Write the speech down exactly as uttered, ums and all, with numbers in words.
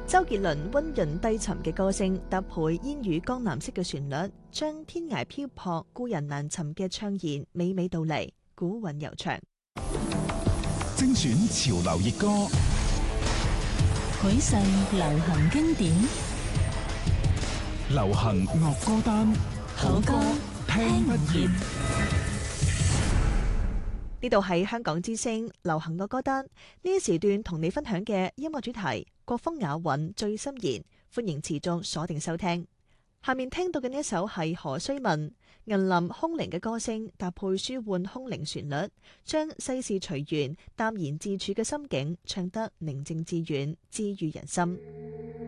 周杰倫溫潤低沉嘅歌聲，搭配煙雨江南色嘅旋律，將天涯漂泊、故人難尋嘅悵然娓娓道嚟，古韻悠長。 精選潮流熱歌， 許世流行經典， 流行樂歌單， 好歌聽不厭。 呢度係香港之聲流行樂歌單，呢一時段同你分享嘅音樂主題，國風雅韻最深言，歡迎持續鎖定收聽。下面聽到嘅呢一首係何須問，銀林空靈嘅歌聲搭配舒緩空靈旋律，將世事隨緣、淡然自處嘅心境唱得寧靜致遠，治癒人心。